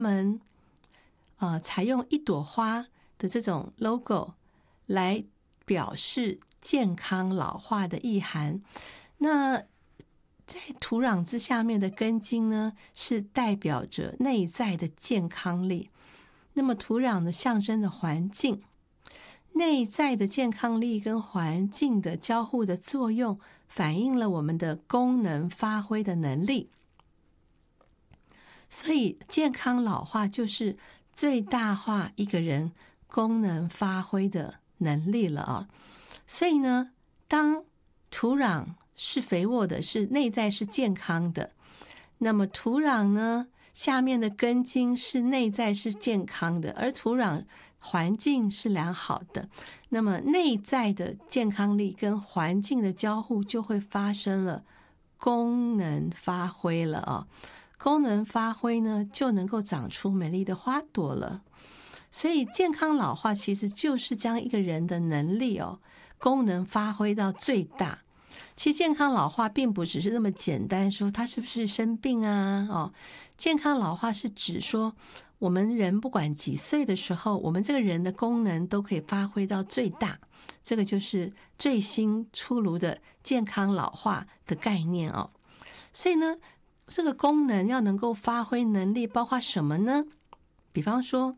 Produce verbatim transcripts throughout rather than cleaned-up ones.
们呃采用一朵花的这种 logo 来表示健康老化的意涵。那在土壤之下面的根茎呢，是代表着内在的健康力。那么土壤呢，象征着环境，内在的健康力跟环境的交互的作用，反映了我们的功能发挥的能力。所以健康老化就是最大化一个人功能发挥的能力了啊。所以呢，当土壤是肥沃的，是内在是健康的，那么土壤呢，下面的根茎是内在是健康的，而土壤环境是良好的，那么内在的健康力跟环境的交互就会发生了功能发挥了啊。功能发挥呢，就能够长出美丽的花朵了。所以健康老化其实就是将一个人的能力哦，功能发挥到最大。其实健康老化并不只是那么简单说他是不是生病啊，哦，健康老化是指说我们人不管几岁的时候，我们这个人的功能都可以发挥到最大。这个就是最新出炉的健康老化的概念哦。所以呢，这个功能要能够发挥能力包括什么呢？比方说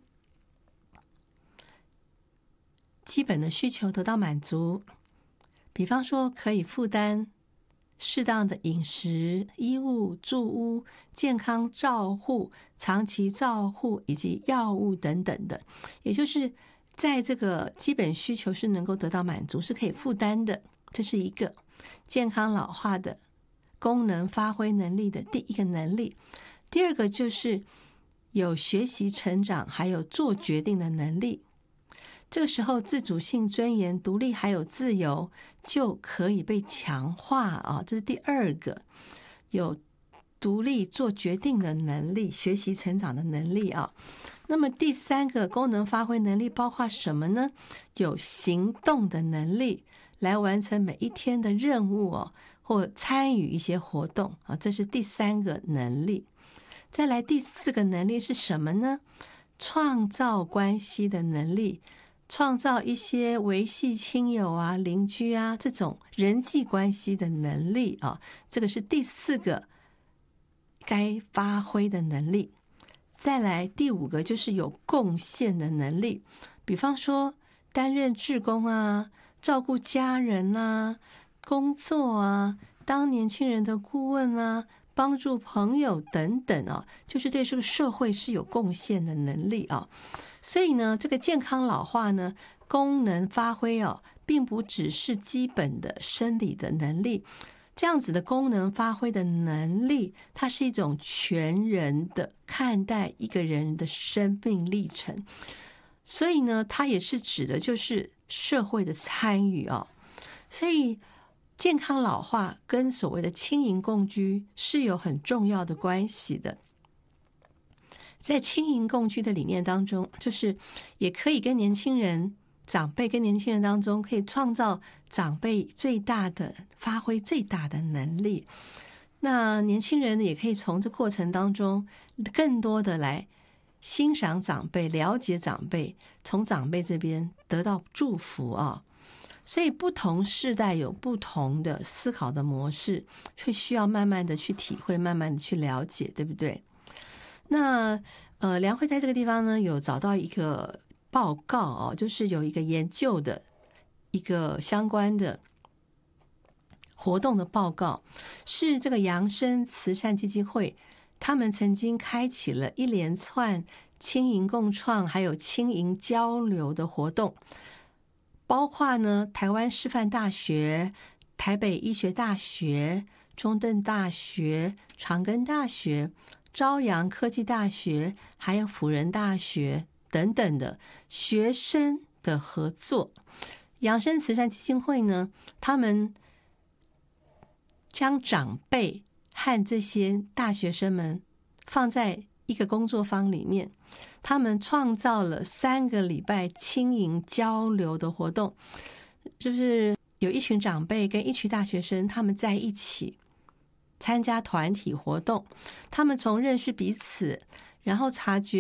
基本的需求得到满足，比方说可以负担适当的饮食、衣物、住屋、健康照护、长期照护以及药物等等的，也就是在这个基本需求是能够得到满足，是可以负担的。这是一个健康老化的功能发挥能力的第一个能力。第二个就是有学习成长还有做决定的能力。这个时候自主性、尊严、独立还有自由就可以被强化啊，这是第二个，有独立做决定的能力，学习成长的能力啊。那么第三个功能发挥能力包括什么呢？有行动的能力，来完成每一天的任务哦，或参与一些活动啊，这是第三个能力。再来第四个能力是什么呢？创造关系的能力，创造一些维系亲友啊、邻居啊这种人际关系的能力啊，这个是第四个该发挥的能力。再来第五个就是有贡献的能力，比方说担任志工啊、照顾家人啊、工作啊、当年轻人的顾问啊、帮助朋友等等啊，就是对这个社会是有贡献的能力啊。所以呢，这个健康老化呢，功能发挥哦，并不只是基本的生理的能力，这样子的功能发挥的能力，它是一种全人的看待一个人的生命历程。所以呢，它也是指的就是社会的参与哦。所以健康老化跟所谓的轻盈共居是有很重要的关系的。在轻盈共居的理念当中，就是也可以跟年轻人、长辈跟年轻人当中，可以创造长辈最大的发挥最大的能力。那年轻人也可以从这过程当中更多的来欣赏长辈、了解长辈，从长辈这边得到祝福啊。所以不同世代有不同的思考的模式，会需要慢慢的去体会，慢慢的去了解，对不对？那呃，梁慧在这个地方呢，有找到一个报告哦，就是有一个研究的一个相关的活动的报告，是这个扬生慈善基金会，他们曾经开启了一连串轻盈共创还有轻盈交流的活动，包括呢台湾师范大学、台北医学大学、中正大学、长庚大学、朝阳科技大学还有辅仁大学等等的学生的合作。扬生慈善基金会呢，他们将长辈和这些大学生们放在一个工作坊里面，他们创造了三个礼拜轻盈交流的活动，就是有一群长辈跟一群大学生他们在一起参加团体活动，他们从认识彼此，然后察觉